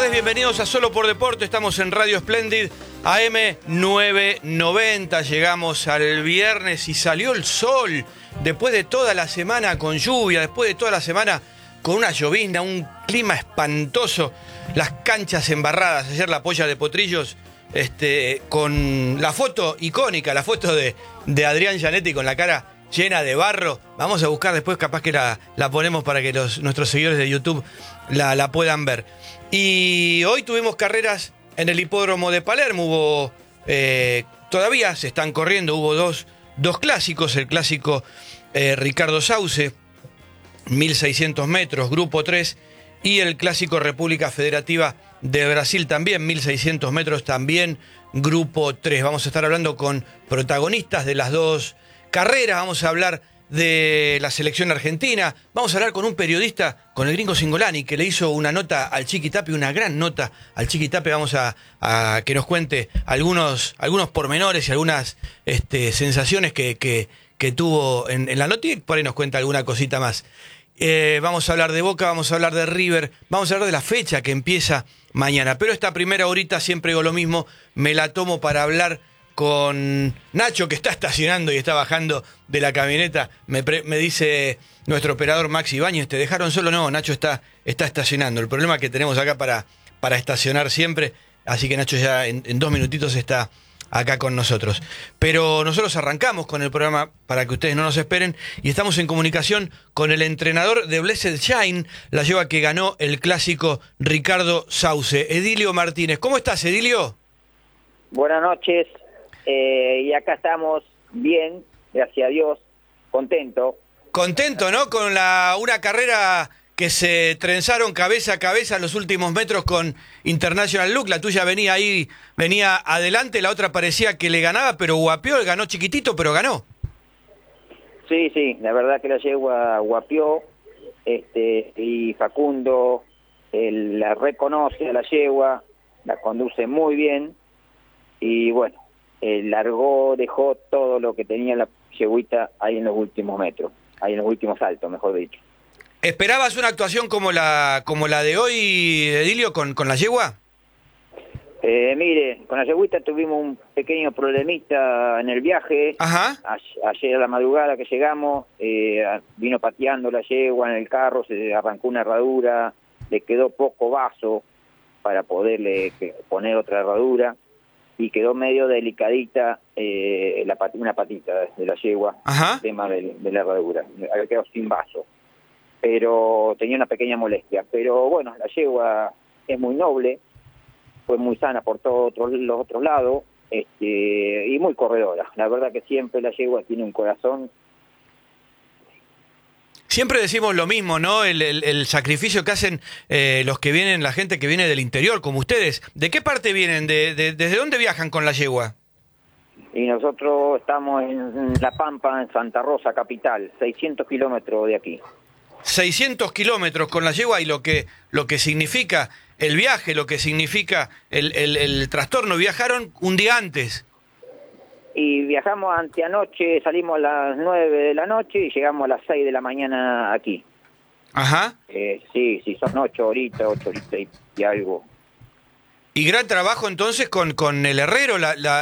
tardes, bienvenidos a Solo por Deporte. Estamos en Radio Splendid, AM 990. Llegamos al viernes y salió el sol. Después de toda la semana con lluvia, después de toda la semana con una llovizna, un clima espantoso. Las canchas embarradas. Ayer la polla de Potrillos, con la foto icónica, la foto de Adrián Gianetti con la cara llena de barro. Vamos a buscar después, capaz que la ponemos para que nuestros seguidores de YouTube la puedan ver. Y hoy tuvimos carreras en el hipódromo de Palermo. Todavía se están corriendo, hubo dos clásicos. El clásico Ricardo Sauce, 1600 metros, grupo 3, y el clásico República Federativa de Brasil también, 1600 metros también, grupo 3. Vamos a estar hablando con protagonistas de las dos carreras, vamos a hablar de la selección argentina, vamos a hablar con un periodista, con el gringo Cingolani, que le hizo una nota al Chiqui Tapia, una gran nota al Chiqui Tapia. Vamos a que nos cuente algunos pormenores y algunas sensaciones que tuvo en la nota, y por ahí nos cuenta alguna cosita más. Vamos a hablar de Boca, vamos a hablar de River, vamos a hablar de la fecha que empieza mañana. Pero esta primera horita, siempre digo lo mismo, me la tomo para hablar con Nacho, que está estacionando y está bajando de la camioneta. Me dice nuestro operador Maxi Ibáñez, ¿te dejaron solo? No, Nacho está estacionando. El problema que tenemos acá para estacionar siempre, así que Nacho ya en 2 minutitos está acá con nosotros. Pero nosotros arrancamos con el programa para que ustedes no nos esperen, y estamos en comunicación con el entrenador de Blessed Shine, la yegua que ganó el clásico Ricardo Sauce, Edilio Martínez. ¿Cómo estás, Edilio? Buenas noches. Y acá estamos bien, gracias a Dios, contento. Contento, ¿no? Con una carrera que se trenzaron cabeza a cabeza en los últimos metros con International Look. La tuya venía adelante, la otra parecía que le ganaba, pero guapió, ganó chiquitito, pero ganó. Sí, la verdad que la yegua guapió, y Facundo la reconoce a la yegua, la conduce muy bien, y bueno, dejó todo lo que tenía la yeguita ahí en los últimos metros, ahí en los últimos saltos, mejor dicho. ¿Esperabas una actuación como la de hoy, Edilio, con la yegua? Mire, con la yeguita tuvimos un pequeño problemita en el viaje. Ajá. Ayer a la madrugada que llegamos, vino pateando la yegua en el carro, se arrancó una herradura, le quedó poco vaso para poderle poner otra herradura, y quedó medio delicadita una patita de la yegua. Ajá. El tema de la herradura, había quedado sin vaso, pero tenía una pequeña molestia. Pero bueno, la yegua es muy noble, fue muy sana por todos los otros lados, y muy corredora. La verdad que siempre la yegua tiene un corazón. Siempre decimos lo mismo, ¿no? El sacrificio que hacen los que vienen, la gente que viene del interior, como ustedes. ¿De qué parte vienen? ¿Desde dónde viajan con la yegua? Y nosotros estamos en La Pampa, en Santa Rosa, capital, 600 kilómetros de aquí. 600 kilómetros con la yegua, y lo que significa el viaje, lo que significa el trastorno. Viajaron un día antes. Y viajamos anteanoche, salimos a las 9 de la noche y llegamos a las 6 de la mañana aquí. Ajá. Sí, son 8 horitas y algo. Y gran trabajo entonces con el herrero.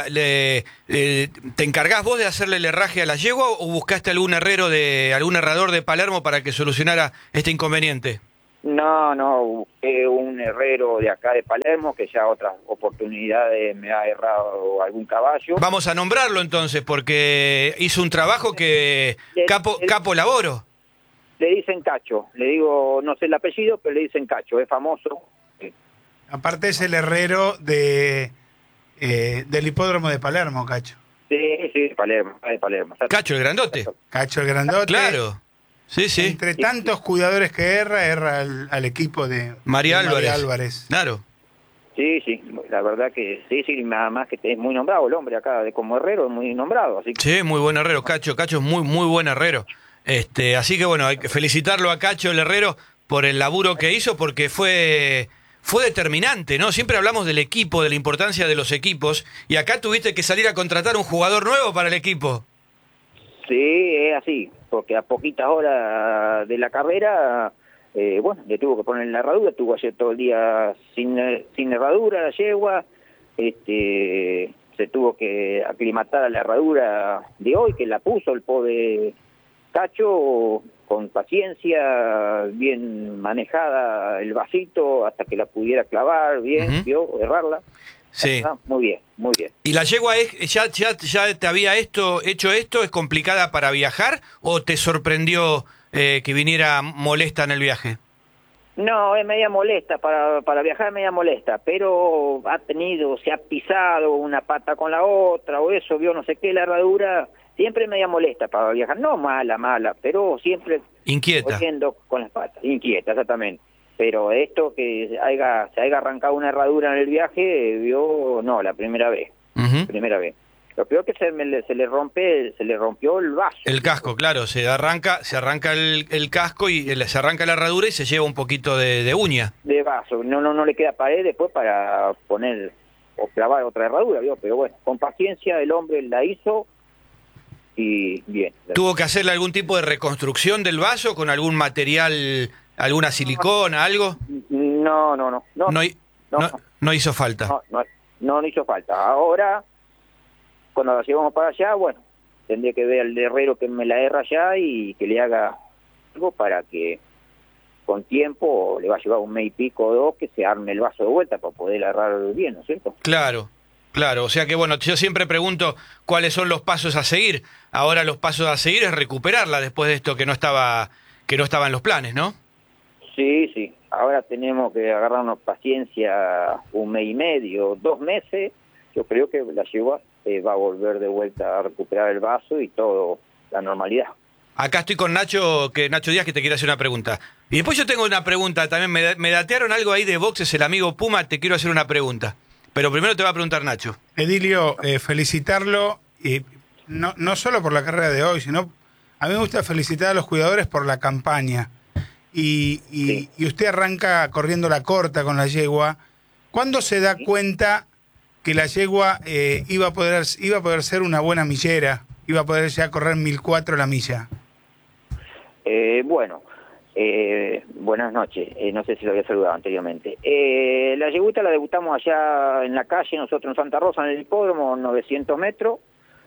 ¿Te encargás vos de hacerle el herraje a la yegua, o buscaste algún herrador de Palermo para que solucionara este inconveniente? No, un herrero de acá de Palermo, que ya otras oportunidades me ha errado algún caballo. Vamos a nombrarlo entonces, porque hizo un trabajo que capo laboro. Le dicen Cacho, le digo, no sé el apellido, pero le dicen Cacho, es famoso. Aparte es el herrero del hipódromo de Palermo, Cacho. Sí, Palermo. Cacho el grandote. Cacho el grandote. Claro. Sí. Entre tantos cuidadores que erra al equipo de María Álvarez. Álvarez. Claro. Sí, la verdad que sí, nada más que es muy nombrado el hombre acá, como herrero es muy nombrado. Así que... Sí, muy buen herrero, Cacho es muy buen herrero. Así que bueno, hay que felicitarlo a Cacho el herrero por el laburo que hizo, porque fue determinante, ¿no? Siempre hablamos del equipo, de la importancia de los equipos, y acá tuviste que salir a contratar un jugador nuevo para el equipo. Sí, es así, porque a poquitas horas de la carrera bueno, le tuvo que poner la herradura, tuvo ayer todo el día sin herradura la yegua, se tuvo que aclimatar a la herradura de hoy, que la puso el pobre Cacho, con paciencia, bien manejada el vasito hasta que la pudiera clavar bien, vio, errarla. Sí. Muy bien, muy bien. ¿Y la yegua ya te había hecho esto? ¿Es complicada para viajar o te sorprendió que viniera molesta en el viaje? No, es media molesta, para viajar es media molesta, pero se ha pisado una pata con la otra, o eso, vio no sé qué, la herradura, siempre es media molesta para viajar, no mala, pero siempre... Inquieta. Corriendo con las patas, inquieta, exactamente. Pero esto que se haya arrancado una herradura en el viaje, vio, no, la primera vez, primera vez. Lo peor que se le rompió el vaso. El casco, claro, se arranca el casco y se arranca la herradura y se lleva un poquito de uña. De vaso, no le queda pared después para poner o clavar otra herradura, ¿vio? Pero bueno, con paciencia el hombre la hizo y bien. ¿Tuvo que hacerle algún tipo de reconstrucción del vaso con algún material, alguna silicona, algo? No hizo falta. No hizo falta. Ahora, cuando la llevamos para allá, bueno, tendría que ver al herrero que me la erra allá y que le haga algo para que con tiempo, le va a llevar un mes y pico o dos, que se arme el vaso de vuelta para poder errar bien, ¿no es cierto? Claro, o sea que bueno, yo siempre pregunto cuáles son los pasos a seguir. Ahora los pasos a seguir es recuperarla después de esto que no estaba en los planes, ¿no? Sí, ahora tenemos que agarrarnos paciencia un mes y medio, 2 meses. Yo creo que la yegua va a volver de vuelta a recuperar el vaso y todo, la normalidad. Acá estoy con Nacho Díaz, que te quiere hacer una pregunta. Y después yo tengo una pregunta también, me datearon algo ahí de boxes, el amigo Puma, te quiero hacer una pregunta. Pero primero te va a preguntar Nacho. Edilio, felicitarlo, y no solo por la carrera de hoy, sino a mí me gusta felicitar a los cuidadores por la campaña. Y usted arranca corriendo la corta con la yegua. ¿Cuándo se da cuenta que la yegua iba a poder ser una buena millera? Iba a poder ya correr 1004 la milla. Buenas noches. No sé si lo había saludado anteriormente. La yeguita la debutamos allá en la calle, nosotros en Santa Rosa, en el hipódromo, 900 metros.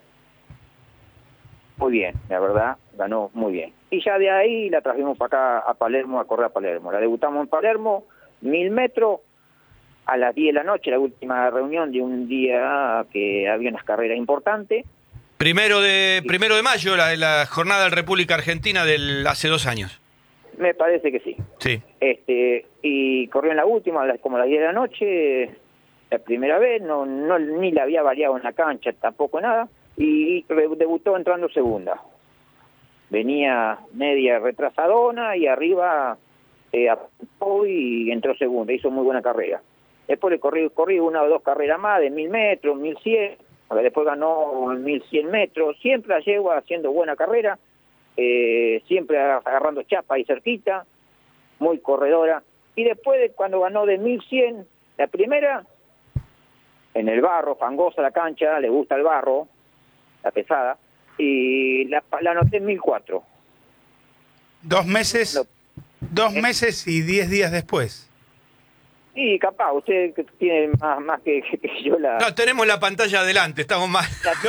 Muy bien, la verdad, ganó muy bien. Y ya de ahí la trajimos para acá a Palermo, a correr a Palermo. La debutamos en Palermo, 1000 metros, a las 10 de la noche, la última reunión de un día que había unas carreras importantes. Primero de mayo, la jornada de República Argentina del hace 2 años. Me parece que sí. Sí. Y corrió en la última, como a las 10 de la noche, la primera vez, ni la había variado en la cancha, tampoco nada, y debutó entrando segunda. Venía media retrasadona y arriba apuntó y entró segunda, hizo muy buena carrera. Después le corrí 1 o 2 carreras más de 1000 metros, 1100, porque después ganó 1100 metros, siempre la yegua haciendo buena carrera, siempre agarrando chapa ahí cerquita, muy corredora. Y después cuando ganó de 1100, la primera, en el barro, fangosa la cancha, le gusta el barro, la pesada, y la anoté en 1004. 2 meses, 2 meses y 10 días después. Y capaz, usted que tiene más que yo la... No, tenemos la pantalla adelante, estamos más...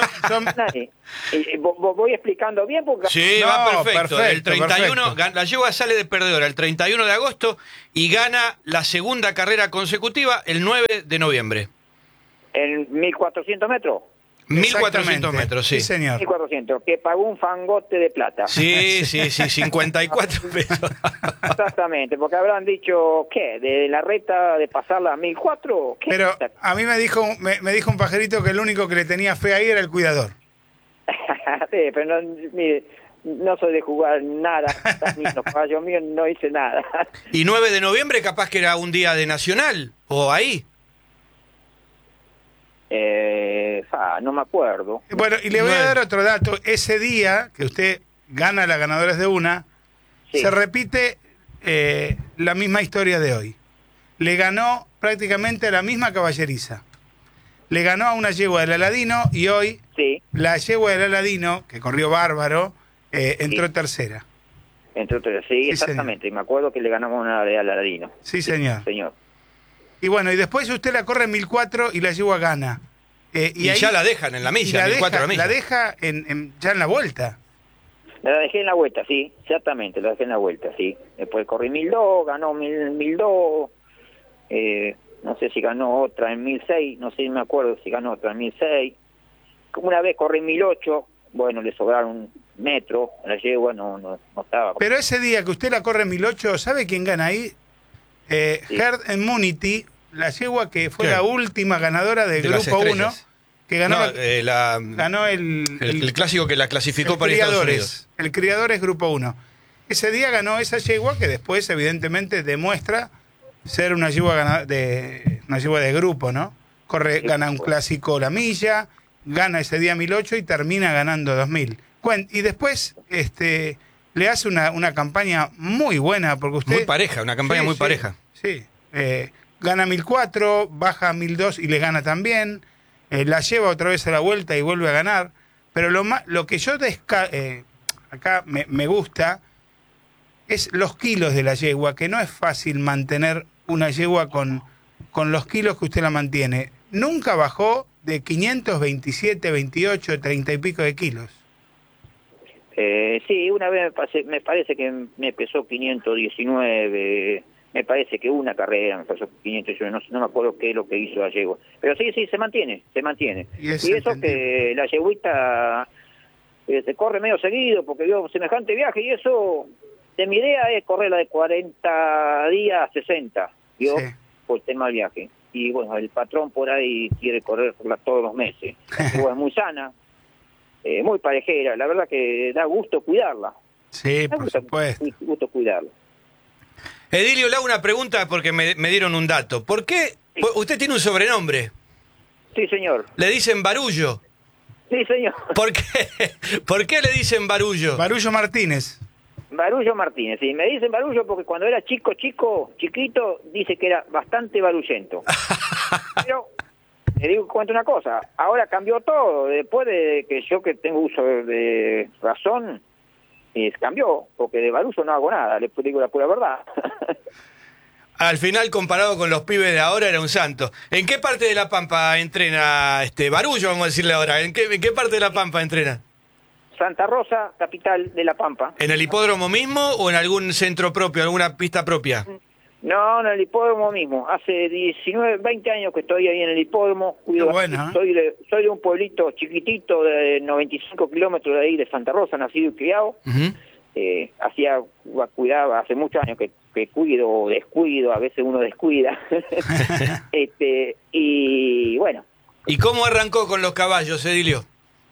Voy explicando bien porque... Sí, no, va perfecto. El 31, perfecto. La yegua sale de perdedora el 31 de agosto y gana la segunda carrera consecutiva el 9 de noviembre. ¿En 1400 metros? 1400 metros, sí. Sí, señor. 1400, que pagó un fangote de plata. Sí, 54 pesos. Exactamente, porque habrán dicho, ¿qué? ¿De la reta de pasarla a 1004? ¿Qué? Pero a mí me dijo un pajarito que el único que le tenía fe ahí era el cuidador. Sí, pero mire, no soy de jugar nada. Los caballos míos no hice nada. ¿Y 9 de noviembre capaz que era un día de Nacional? ¿O ahí? No me acuerdo. Bueno, y le voy a dar otro dato. Ese día que usted gana las ganadoras de una, Sí. se repite la misma historia de hoy. Le ganó prácticamente a la misma caballeriza. Le ganó a una yegua del Aladino y hoy Sí. la yegua del Aladino, que corrió bárbaro, entró tercera. Entre otros, sí, exactamente. Señor. Y me acuerdo que le ganamos una de Aladino. Sí, señor. Señor. Y bueno, y después usted la corre en 1004 y la yegua gana. Y ahí, ya la dejan en la y milla, 1004 la milla. la deja ya en la vuelta. La dejé en la vuelta, sí, exactamente, la dejé en la vuelta, sí. Después corrí 1002, ganó 1002, no sé si ganó otra en 1006, no sé, me acuerdo si ganó otra en 1006. Como una vez corrí 1008, bueno, le sobraron un metro, la yegua no estaba. Pero ese día que usted la corre en 1008, ¿sabe quién gana ahí? Sí. Herd Immunity, la yegua que fue Claro. la última ganadora del De las Grupo 1, estrellas. que ganó, No, ganó el clásico que la clasificó el para Estados Criadores. Unidos. El Criadores Grupo 1. Ese día ganó esa yegua que después evidentemente demuestra ser una yegua de grupo, ¿no? Sí, Gana un pues. clásico la milla, gana ese día 1008 y termina ganando 2000. Y después le hace una campaña muy buena porque usted... Muy pareja, una campaña muy pareja. Sí, gana 1004, baja 1002 y le gana también, la lleva otra vez a la vuelta y vuelve a ganar, pero lo que yo acá me gusta es los kilos de la yegua, que no es fácil mantener una yegua con los kilos que usted la mantiene. Nunca bajó de 527, 28, 30 y pico de kilos. Sí, una vez me parece que me pesó 519, me parece que una carrera me pesó 519, no me acuerdo qué es lo que hizo la yegua. Pero sí, se mantiene. Y es Y eso entendible. que la yeguita se corre medio seguido, porque dio semejante viaje, y eso, de mi idea es correrla de 40 días a 60, ¿vio? Sí. Por el tema del viaje. Y bueno, el patrón por ahí quiere correrla todos los meses. La yegua es muy sana, muy parejera, la verdad que da gusto cuidarla. Sí, Da por gusto, supuesto. gusto cuidarla. Edilio, le hago una pregunta porque me dieron un dato. ¿Por qué? Sí. Usted tiene un sobrenombre. Sí, señor. Le dicen Barullo. Sí, señor. ¿Por qué? ¿Por qué le dicen Barullo? Barullo Martínez. Barullo Martínez, sí, me dicen Barullo porque cuando era chiquito, dice que era bastante barullento. Pero, le digo, cuento una cosa, ahora cambió todo, después de que tengo uso de razón, cambió, porque de Barullo no hago nada, le digo la pura verdad. Al final, comparado con los pibes de ahora, era un santo. ¿En qué parte de La Pampa entrena Barullo, vamos a decirle ahora? ¿En qué parte de La Pampa entrena? Santa Rosa, capital de La Pampa. ¿En el hipódromo mismo o en algún centro propio, alguna pista propia? No, en el hipódromo mismo. Hace 20 años que estoy ahí en el hipódromo. Cuido, Qué bueno, ¿eh? soy de un pueblito chiquitito de 95 kilómetros de ahí, de Santa Rosa, nacido y criado. Cuidaba hace muchos años que cuido o descuido, a veces uno descuida. Y bueno. ¿Y cómo arrancó con los caballos, Edilio?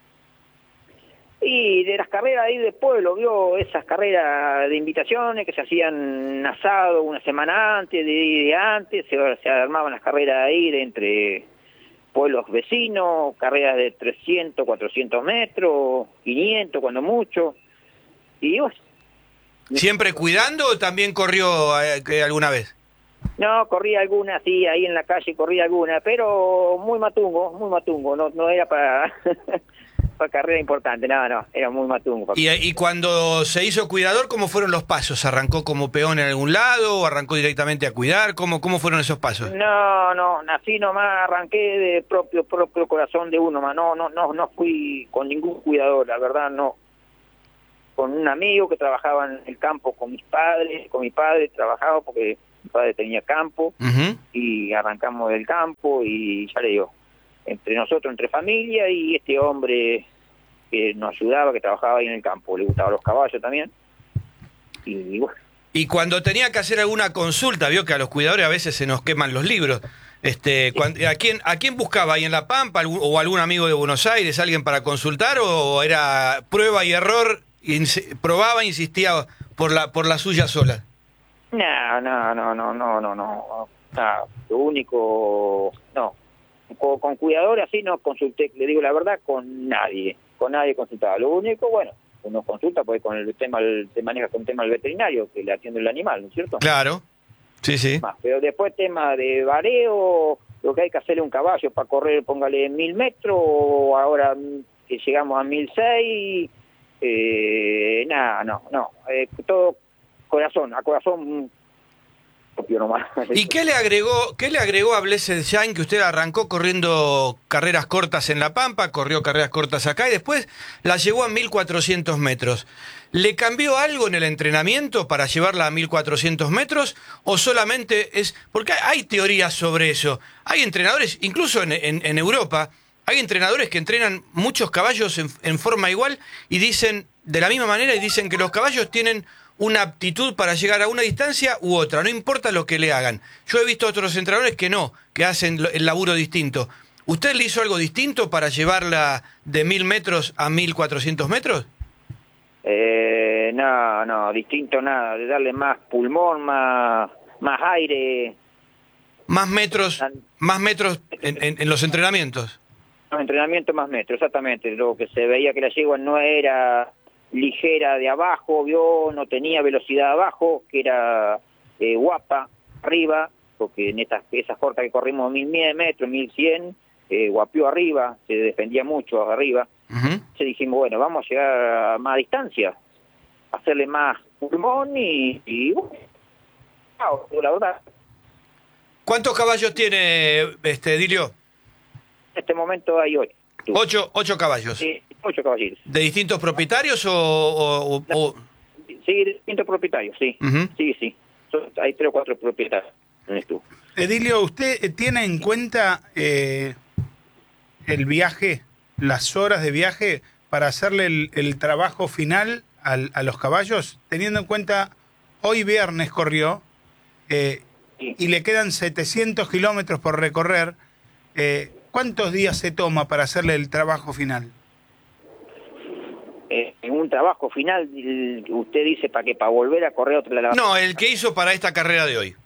Y de las carreras ahí de pueblo, vio esas carreras de invitaciones que se hacían asado una semana antes, de antes, se armaban las carreras ahí de entre pueblos vecinos, carreras de 300, 400 metros, 500 cuando mucho. Y bueno, ¿Siempre cuidando o también corrió alguna vez? no, corría alguna, sí, ahí en la calle corría alguna, pero muy matungo, no era para... para carrera importante, no, era muy matungo. ¿Y cuando se hizo cuidador, cómo fueron los pasos? ¿Arrancó como peón en algún lado o arrancó directamente a cuidar? ¿Cómo fueron esos pasos? No, nací nomás, arranqué de propio corazón de uno, no fui con ningún cuidador, la verdad no. Con un amigo que trabajaba en el campo con mi padre trabajaba porque mi padre tenía campo. Uh-huh. Y arrancamos del campo y ya le digo, entre nosotros, entre familia y este hombre que nos ayudaba, que trabajaba ahí en el campo, le gustaban los caballos también. Y bueno. Y cuando tenía que hacer alguna consulta, vio que a los cuidadores a veces se nos queman los libros. ¿A quién buscaba ahí en La Pampa o algún amigo de Buenos Aires, alguien para consultar o era prueba y error, probaba e insistía por la suya sola? No. Lo único, no. Con cuidador así no consulté, le digo la verdad, con nadie consultaba. Lo único, bueno, uno consulta porque con el tema se maneja con el tema del veterinario que le atiende el animal, ¿no es cierto? Claro, sí. Pero después tema de vareo, lo que hay que hacerle a un caballo para correr, póngale 1000 metros, o ahora que llegamos a 1006, No. Todo corazón, a corazón propio nomás. ¿Y qué le agregó a Blessed Shine, que usted arrancó corriendo carreras cortas en La Pampa, corrió carreras cortas acá y después la llevó a 1400 metros? ¿Le cambió algo en el entrenamiento para llevarla a 1400 metros o solamente es...? Porque hay teorías sobre eso. Hay entrenadores, incluso en Europa, hay entrenadores que entrenan muchos caballos en forma igual y dicen, de la misma manera, y dicen que los caballos tienen una aptitud para llegar a una distancia u otra, no importa lo que le hagan. Yo he visto otros entrenadores que no, que hacen el laburo distinto. ¿Usted le hizo algo distinto para llevarla de 1000 metros a 1400 metros? No, distinto nada, de darle más pulmón, más aire. Más metros en los entrenamientos. Los entrenamientos más metros, exactamente. Lo que se veía que la yegua no era ligera de abajo, no tenía velocidad abajo, que era guapa arriba, porque en esas cortas que corrimos 1000 metros, 1100, guapió arriba, se defendía mucho arriba. Entonces dijimos, bueno, vamos a llegar a más distancia, hacerle más pulmón y bueno, la verdad. ¿Cuántos caballos tiene, Dilio? En este momento hay 8. 8 caballos. Sí, 8 caballitos. ¿De distintos propietarios o...? Sí, de distintos propietarios, sí. Sí. Hay 3 o 4 propietarios en esto. Edilio, ¿usted tiene en cuenta el viaje, las horas de viaje para hacerle el trabajo final a los caballos? Teniendo en cuenta, hoy viernes corrió y le quedan 700 kilómetros por recorrer. ¿Cuántos días se toma para hacerle el trabajo final? En un trabajo final, usted dice para volver a correr otra vez. No, el que hizo para esta carrera de hoy.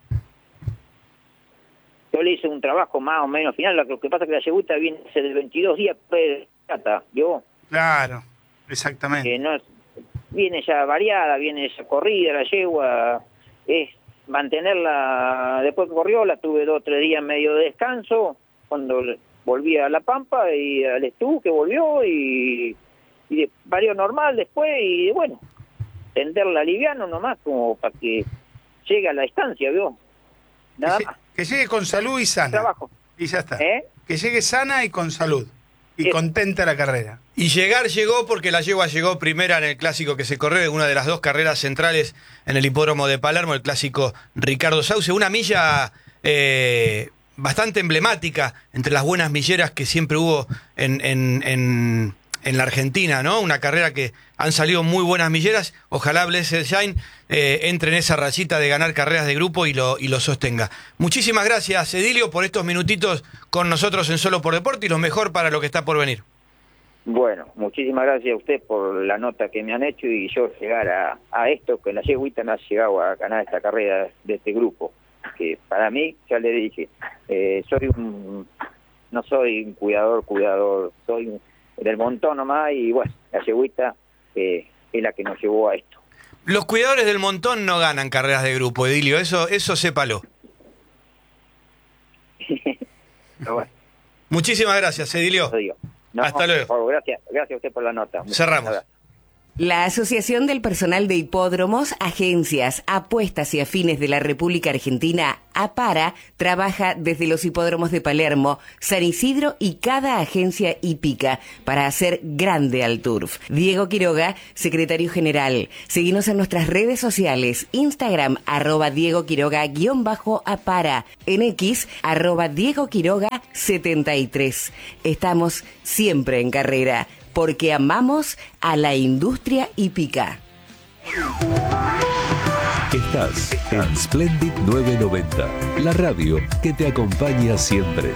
Yo le hice un trabajo más o menos final. Lo que pasa es que la yeguita viene de 22 días de plata, ¿yo? Claro, exactamente. Viene ya variada, viene ya corrida la yegua. Es mantenerla, después que corrió, la tuve 2 o 3 días medio de descanso, cuando volví a La Pampa y al Estú, que volvió, y varió normal después, y bueno, tenderla liviano nomás, como para que llegue a la distancia, ¿vio? Nada más. Que llegue con salud y sana. Trabajo. Y ya está. Que llegue sana y con salud. Y contenta la carrera. Y llegó porque la yegua llegó primera en el clásico que se corrió, una de las 2 carreras centrales en el hipódromo de Palermo, el clásico Ricardo Sauce, una milla bastante emblemática entre las buenas milleras que siempre hubo en la Argentina, ¿no? Una carrera que han salido muy buenas milleras. Ojalá Blessed Shine entre en esa rayita de ganar carreras de grupo y lo sostenga. Muchísimas gracias, Edilio, por estos minutitos con nosotros en Solo por Deporte y lo mejor para lo que está por venir. Bueno, muchísimas gracias a usted por la nota que me han hecho y yo llegar a esto, que la yeguita me ha llegado a ganar esta carrera de este grupo. Que para mí, ya le dije, no soy un cuidador, soy del montón nomás, y bueno, la yeguita es la que nos llevó a esto. Los cuidadores del montón no ganan carreras de grupo, Edilio, eso sépalo. Bueno. Muchísimas gracias, Edilio. Hasta luego. Por favor, gracias a usted por la nota. Cerramos. La Asociación del Personal de Hipódromos, Agencias, Apuestas y Afines de la República Argentina, APARA, trabaja desde los hipódromos de Palermo, San Isidro y cada agencia hípica para hacer grande al turf. Diego Quiroga, secretario general. Seguinos en nuestras redes sociales, Instagram, @Diego Quiroga_APARA, en X, @Diego Quiroga 73. Estamos siempre en carrera, porque amamos a la industria hípica. Estás en Splendid 990, la radio que te acompaña siempre.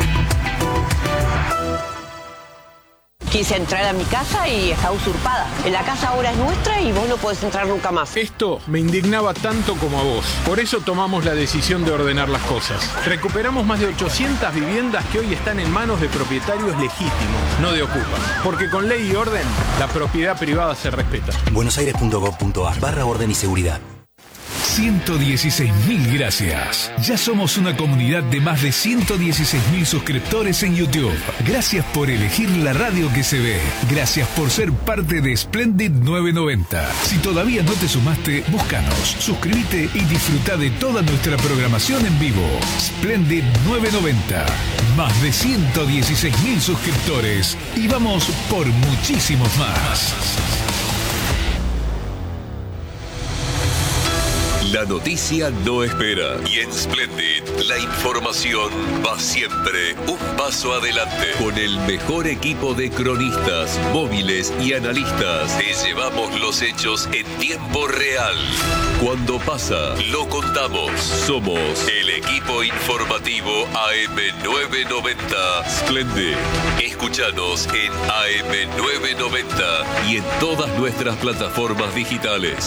Quise entrar a mi casa y está usurpada. La casa ahora es nuestra y vos no podés entrar nunca más. Esto me indignaba tanto como a vos. Por eso tomamos la decisión de ordenar las cosas. Recuperamos más de 800 viviendas que hoy están en manos de propietarios legítimos, no de ocupas. Porque con ley y orden, la propiedad privada se respeta. buenosaires.gov.ar /orden y seguridad. 116.000 gracias. Ya somos una comunidad de más de 116.000 suscriptores en YouTube. Gracias por elegir la radio que se ve. Gracias por ser parte de Splendid 990. Si todavía no te sumaste, búscanos, suscríbete y disfruta de toda nuestra programación en vivo. Splendid 990. Más de 116.000 suscriptores. Y vamos por muchísimos más. La noticia no espera y en Splendid la información va siempre un paso adelante. Con el mejor equipo de cronistas, móviles y analistas te llevamos los hechos en tiempo real. Cuando pasa, lo contamos. Somos el equipo informativo AM990 Splendid. Escúchanos en AM990 y en todas nuestras plataformas digitales.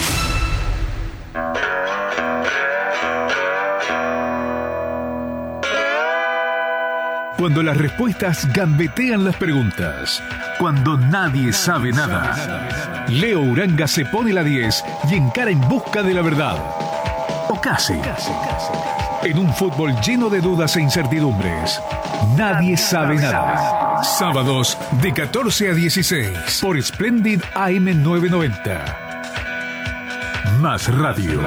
Cuando las respuestas gambetean las preguntas. Cuando nadie sabe nada. Leo Uranga se pone la 10 y encara en busca de la verdad. O casi. En un fútbol lleno de dudas e incertidumbres. Nadie sabe nada. Sábados de 14 a 16 por Splendid AM990. Más radio.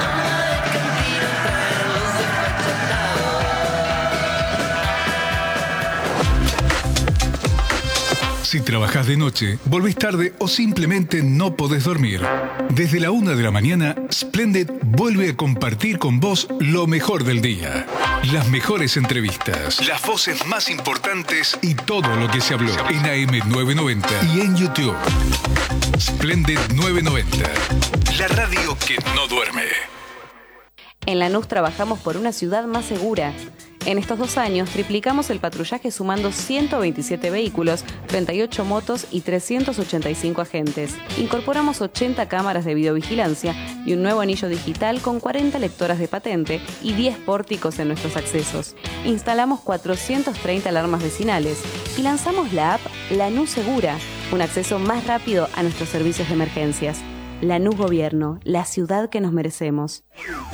Si trabajas de noche, volvés tarde o simplemente no podés dormir, desde la 1 de la mañana, Splendid vuelve a compartir con vos lo mejor del día. Las mejores entrevistas, las voces más importantes y todo lo que se habló en AM990 y en YouTube. Splendid 990, la radio que no duerme. En Lanús trabajamos por una ciudad más segura. En estos 2 años triplicamos el patrullaje sumando 127 vehículos, 38 motos y 385 agentes. Incorporamos 80 cámaras de videovigilancia y un nuevo anillo digital con 40 lectoras de patente y 10 pórticos en nuestros accesos. Instalamos 430 alarmas vecinales y lanzamos la app Lanús Segura, un acceso más rápido a nuestros servicios de emergencias. Lanús Gobierno, la ciudad que nos merecemos.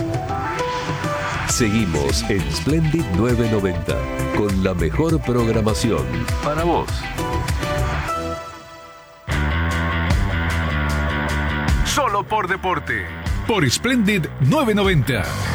Seguimos en Splendid 990 con la mejor programación para vos. Solo por deporte. Por Splendid 990.